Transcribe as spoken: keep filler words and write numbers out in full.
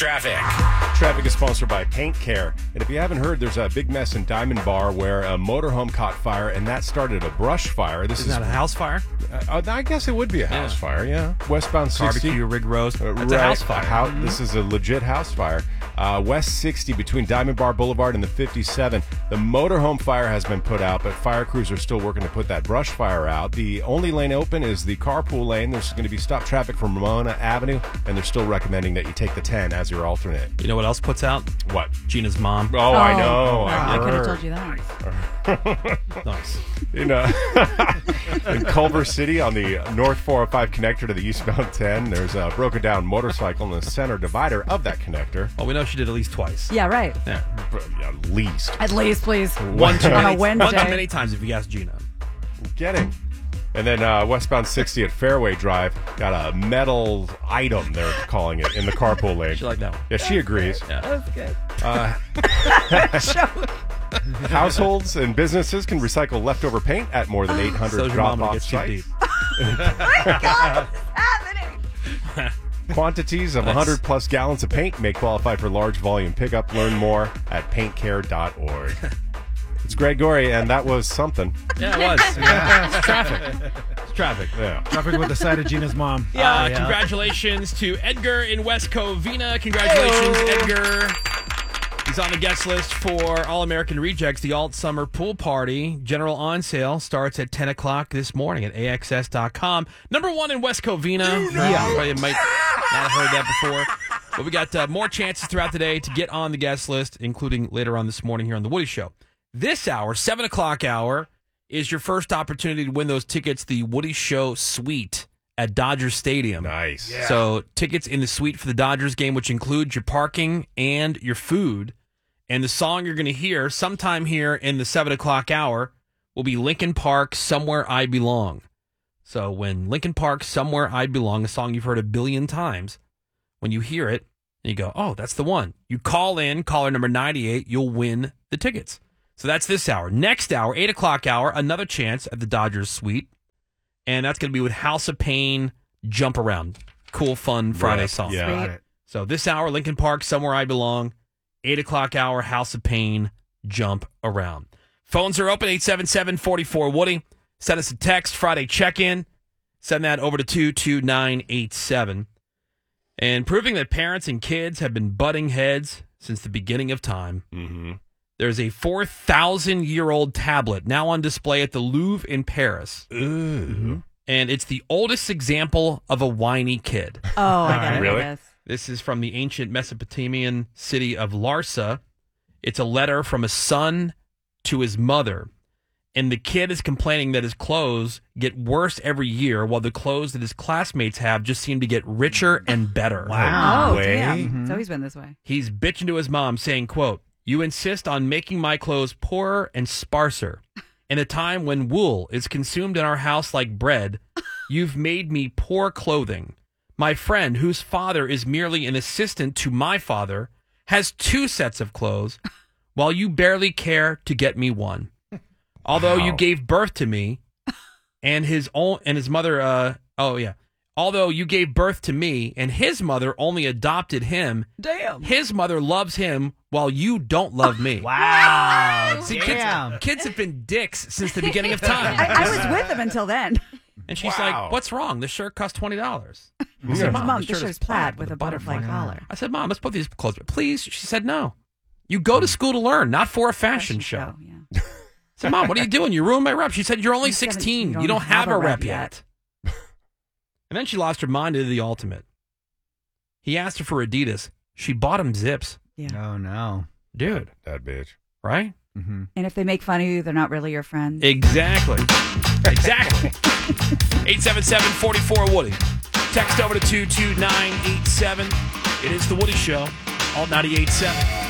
Traffic. Traffic is sponsored by Paint Care. And if you haven't heard, there's a big mess in Diamond Bar where a motorhome caught fire, and that started a brush fire. This Isn't is that a house fire? Uh, I guess it would be a house Yeah. fire, yeah. Westbound sixty. Barbecue, rig roast. Uh, That's right, a house fire. hou- This is a legit house fire. Uh, West sixty between Diamond Bar Boulevard and the fifty-seven. The motorhome fire has been put out, but fire crews are still working to put that brush fire out. The only lane open is the carpool lane. There's going to be stop traffic from Ramona Avenue, and they're still recommending that you take the ten as your alternate. You know what else puts out? What? Gina's mom. Oh, I know. I, I I could have heard. told you that. Nice. In, uh, in Culver City on the North four oh five connector to the eastbound ten, there's a broken down motorcycle in the center divider of that connector. Well, we know she did at least twice. Yeah, right. Yeah. At least. At least, please. One too On many, a one Wednesday. too many times if you ask Gina. Getting. And then uh, westbound sixty at Fairway Drive got a metal item, they're calling it, in the carpool lane. She liked that one. Yeah, she agrees. Yeah. That was good. Uh, households and businesses can recycle leftover paint at more than eight hundred So's your mom when it drop-off gets too sites. deep. My God, what's happening? Quantities of one hundred plus gallons of paint may qualify for large volume pickup. Learn more at paint care dot org. It's Greg Gorey, and that was something. Yeah, it was. Yeah. It's traffic. It's traffic. Yeah. Traffic with the side of Gina's mom. Uh, Congratulations to Edgar in West Covina. Congratulations, Edgar. He's on the guest list for All-American Rejects, the Alt Summer Pool Party. General on sale starts at ten o'clock this morning at A X S dot com. Number one in West Covina. Yeah, you might not have heard that before. But we got uh, more chances throughout the day to get on the guest list, including later on this morning here on The Woody Show. This hour, seven o'clock hour, is your first opportunity to win those tickets, the Woody Show Suite at Dodger Stadium. Nice. Yeah. So tickets in the suite for the Dodgers game, which includes your parking and your food. And the song you're going to hear sometime here in the seven o'clock hour will be Linkin Park, Somewhere I Belong. So when Linkin Park, Somewhere I Belong, a song you've heard a billion times, when you hear it, you go, oh, that's the one. You call in, caller number ninety-eight, you'll win the tickets. So that's this hour. Next hour, eight o'clock hour, another chance at the Dodgers suite. And that's going to be with House of Pain, Jump Around. Cool, fun Friday Right. song. Yeah. Sweet. So this hour, Linkin Park, Somewhere I Belong. eight o'clock hour, House of Pain, Jump Around. Phones are open, eight seven seven, four four, Woody. Send us a text, Friday check-in. Send that over to two two nine eight seven. And proving that parents and kids have been butting heads since the beginning of time, Mm-hmm. there's a four thousand year old tablet now on display at the Louvre in Paris. Ooh. And it's the oldest example of a whiny kid. Oh, I gotta hear Really? this. This is from the ancient Mesopotamian city of Larsa. It's a letter from a son to his mother. And the kid is complaining that his clothes get worse every year, while the clothes that his classmates have just seem to get richer and better. Oh, way. damn. It's always been this way. He's bitching to his mom, saying, quote, "You insist on making my clothes poorer and sparser. In a time when wool is consumed in our house like bread, you've made me poor clothing. My friend, whose father is merely an assistant to my father, has two sets of clothes, while you barely care to get me one. Although Wow. you gave birth to me, and his own and his mother, uh, oh yeah, although you gave birth to me, and his mother only adopted him. Damn. His mother loves him, while you don't love me." Wow. See, Damn. kids, kids have been dicks since the beginning of time. I, I was with him until then. And she's Wow. like, "What's wrong? This shirt cost twenty dollars." Yeah. said, Mom, this this shirt shirt's is plaid with a butterfly collar. I said, "Mom, let's put these clothes." Please, she said, "No. You go to school to learn, not for a fashion, show." yeah. I said, "Mom, what are you doing? You ruined my rep." She said, "You're only You're sixteen. seventeen. You don't have, a rep yet." And then she lost her mind to the ultimate. He asked her for Adidas. She bought him Zips. Yeah. Oh, no. Dude, That bitch. right? Mm-hmm. And if they make fun of you, they're not really your friends. Exactly. Exactly. eight seven seven, four four, Woody. Text over to two two nine eight seven. It is The Woody Show. Alt ninety-eight point seven.